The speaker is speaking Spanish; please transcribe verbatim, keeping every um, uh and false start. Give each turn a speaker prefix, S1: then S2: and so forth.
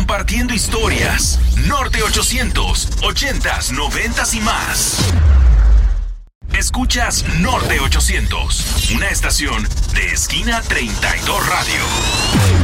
S1: compartiendo historias. Norte ochocientos, ochentas, noventas y más. Escuchas Norte ochocientos, una estación de Esquina treinta y dos Radio.